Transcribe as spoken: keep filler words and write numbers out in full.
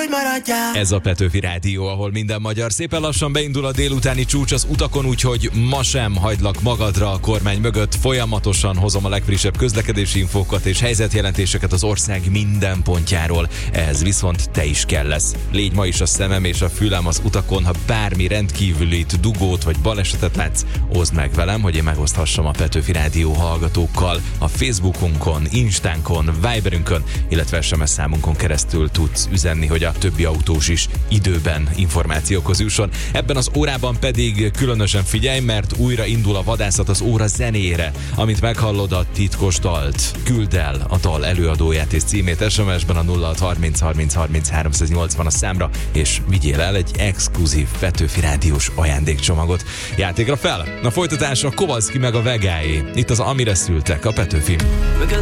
hogy maradjál. Ez a Petőfi Rádió, ahol minden magyar. Szépen lassan beindul a délutáni csúcs az utakon, úgyhogy ma sem hagylak magadra a kormány mögött. Folyamatosan hozom a legfrissebb közlekedési infókat és helyzetjelentéseket az ország minden pontjáról. Ehhez viszont te is kell lesz. Légy ma is a szemem és a fülem az utakon, ha bármi rendkívülit, dugót vagy balesetet látsz, oszd meg velem, hogy én megoszthassam a Petőfi Rádió hallgatókkal. A Facebookunkon, Instánkon, Viberünkön, illetve es em es számunkon keresztül tudsz üzenni, hogy a többi autós is időben információkhoz jusson. Ebben az órában pedig különösen figyelj, mert újra indul a vadászat az óra zenére. Amint meghallod a titkos dalt, küldd el a dal előadóját és címét es em es-ben a nulla hat harminc harminc harminc háromszáznyolcvan a számra, és vigyél el egy exkluzív Petőfi Rádiós ajándékcsomagot. Játékra fel! A folytatásra Kovalszki meg a Vegáé. Itt az Amire szültek, a Petőfi.